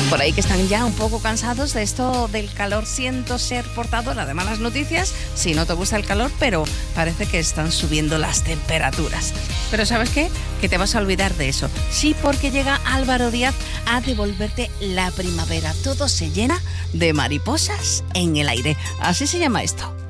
Por ahí que están ya un poco cansados de esto del calor. Siento ser portadora de malas noticias si no te gusta el calor, pero parece que están subiendo las temperaturas. Pero ¿sabes qué? Que te vas a olvidar de eso. Sí, porque llega Álvaro Díaz a devolverte la primavera. Todo se llena de mariposas en el aire. Así se llama esto.